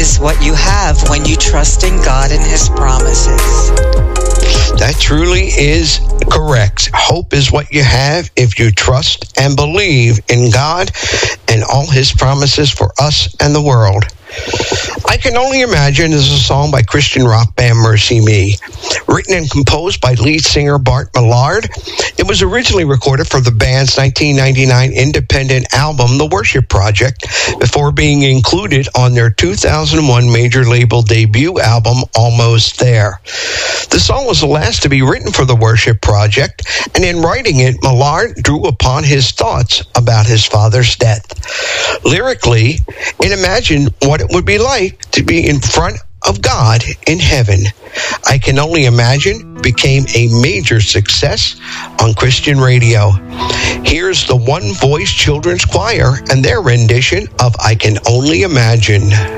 is what you have when you trust in God and His promises. That truly is correct. Hope is what you have if you trust and believe in God and all His promises for us and the world. I Can Only Imagine is a song by Christian rock band Mercy Me. Written and composed by lead singer Bart Millard, it was originally recorded for the band's 1999 independent album, The Worship Project, before being included on their 2001 major label debut album, Almost There. The song was the last to be written for The Worship Project, and in writing it, Millard drew upon his thoughts about his father's death. Lyrically, it imagined what it would be like to be in front of God in heaven. I Can Only Imagine became a major success on Christian radio. Here's the One Voice Children's Choir and their rendition of I Can Only Imagine.